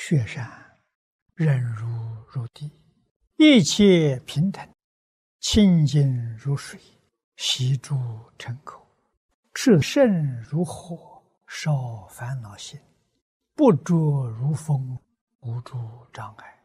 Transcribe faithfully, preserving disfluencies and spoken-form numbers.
雪山，忍辱如地，一切平等，清净如水，习诸成口，炽盛如火，烧烦恼心，不着如风，无诸障碍。